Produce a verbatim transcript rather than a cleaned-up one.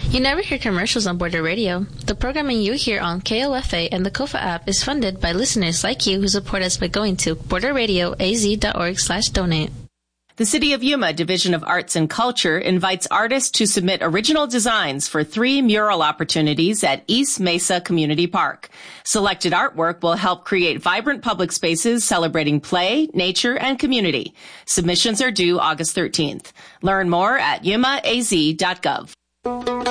You never hear commercials on Border Radio. The programming you hear on K O F A and the Kofa app is funded by listeners like you who support us by going to border radio a z dot org slash donate. The City of Yuma Division of Arts and Culture invites artists to submit original designs for three mural opportunities at East Mesa Community Park. Selected artwork will help create vibrant public spaces celebrating play, nature, and community. Submissions are due August thirteenth. Learn more at yuma a z dot gov.